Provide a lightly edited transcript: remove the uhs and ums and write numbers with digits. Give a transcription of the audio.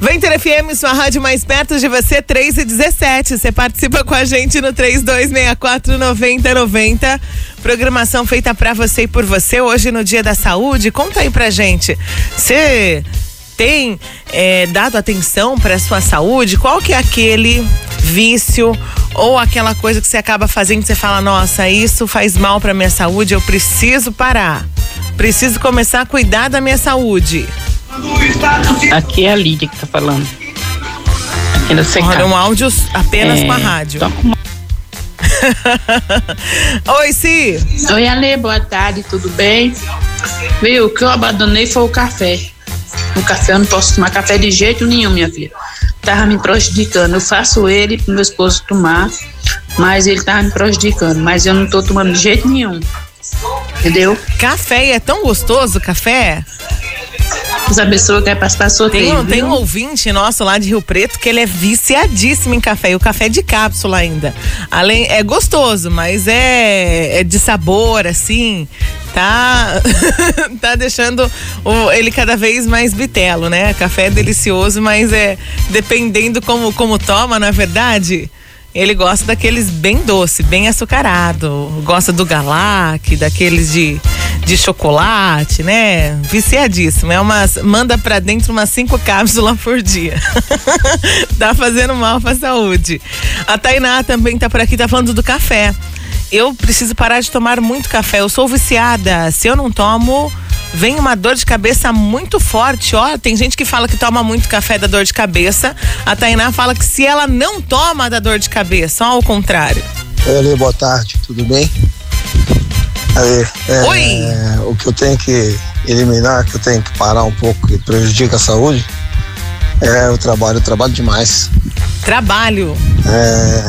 Venter FM, sua rádio mais perto de você, 3h17. Você participa com a gente no 3264-9090. Programação feita pra você e por você hoje no Dia da Saúde. Conta aí pra gente. Você tem dado atenção pra sua saúde? Qual que é aquele vício ou aquela coisa que você acaba fazendo que você fala, nossa, isso faz mal pra minha saúde, eu preciso parar. Preciso começar a cuidar da minha saúde. Aqui é a Lídia que tá falando. Aqui no CK. Olha, um áudio apenas com a rádio. Oi, Si. Oi, Ale, boa tarde, tudo bem? Viu, o que eu abandonei foi o café. O café, eu não posso tomar café de jeito nenhum, minha filha. Tava me prejudicando. Eu faço ele pro meu esposo tomar, mas ele tava me prejudicando. Mas eu não tô tomando de jeito nenhum. Entendeu? Café, é tão gostoso o café? Essa pessoa quer passar sorteio. Tem um ouvinte nosso lá de Rio Preto que ele é viciadíssimo em café. E o café de cápsula ainda. Além, é gostoso, mas é de sabor, assim. Tá deixando ele cada vez mais bitelo, né? Café é delicioso, mas dependendo como toma, não é verdade? Ele gosta daqueles bem doce, bem açucarado. Gosta do Galac, daqueles de chocolate, né? Viciadíssimo. Manda pra dentro umas 5 cápsulas por dia. Tá fazendo mal pra saúde. A Tainá também tá por aqui, tá falando do café. Eu preciso parar de tomar muito café. Eu sou viciada. Se eu não tomo, vem uma dor de cabeça muito forte. Ó, tem gente que fala que toma muito café da dor de cabeça. A Tainá fala que se ela não toma, dá dor de cabeça. Ó, ao contrário. Oi, boa tarde, tudo bem? Oi! O que eu tenho que eliminar, que eu tenho que parar um pouco e prejudica a saúde, é o trabalho. Eu trabalho demais. Trabalho.